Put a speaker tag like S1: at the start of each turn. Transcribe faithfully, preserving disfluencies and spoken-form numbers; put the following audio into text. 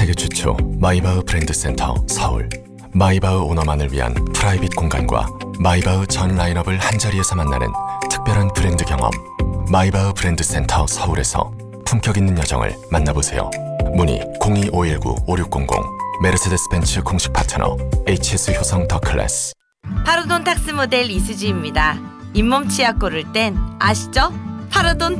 S1: 세계 최초 마이바흐 브랜드 센터 서울. 마이바흐 오너만을 위한 프라이빗 공간과 마이바흐 전 라인업을 한자리에서 만나는 특별한 브랜드 경험. 마이바흐 브랜드 센터 서울에서 품격 있는 여정을 만나보세요. 문의 공이 오일구 오육공공. 메르세데스 벤츠 공식 파트너 에이치에스 효성 더 클래스.
S2: 파르돈 탁스 모델 이수지입니다. 잇몸 치아 고를 땐 아시죠? 파르돈